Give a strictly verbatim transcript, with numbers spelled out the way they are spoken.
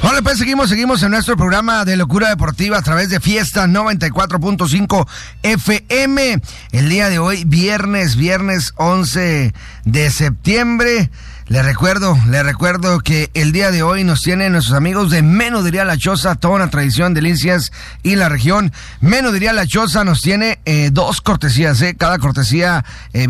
Hola, pues seguimos, seguimos en nuestro programa de Locura Deportiva a través de Fiesta noventa y cuatro punto cinco F M. El día de hoy, viernes, viernes once de septiembre. Le recuerdo, le recuerdo que el día de hoy nos tienen nuestros amigos de Menudería La Choza, toda una tradición, delicias y la región. Menudería La Choza nos tiene eh, dos cortesías, eh, cada cortesía... Eh,